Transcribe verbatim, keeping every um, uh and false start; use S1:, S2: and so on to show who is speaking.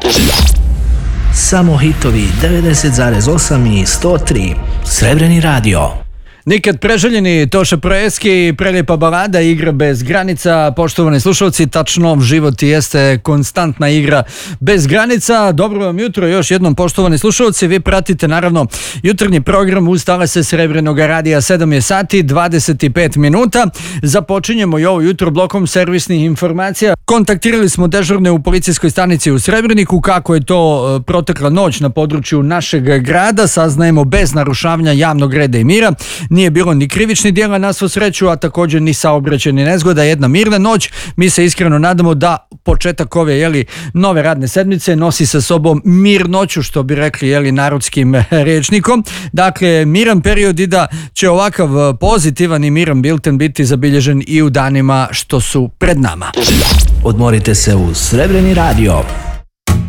S1: Samo hitovi devedeset zarez osam i sto tri. Srebreni radio.
S2: Nikad preželjeni Toša Proeski, prelijepa balada, igra bez granica. Poštovani slušalci, tačno, život jeste konstantna igra bez granica. Dobro vam jutro još jednom, poštovani slušalci. Vi pratite naravno jutarnji program uz talase Srebrenog radija. Sedam je sati, dvadeset pet minuta. Započinjemo i ovo jutro blokom servisnih informacija. Kontaktirali smo dežurne u policijskoj stanici u Srebreniku. Kako je to protekla noć na području našeg grada, saznajemo bez narušavanja javnog reda i mira. Nije bilo ni krivičnih djela na svu sreću, a također ni saobraćajnih nezgoda. Jedna mirna noć. Mi se iskreno nadamo da početak ove jeli, nove radne sedmice nosi sa sobom mirnoću, što bi rekli jeli, narodskim rječnikom. Dakle, miran period i da će ovakav pozitivan i miran bilten biti zabilježen i u danima što su pred nama.
S1: Odmorite se uz Srebreni radio.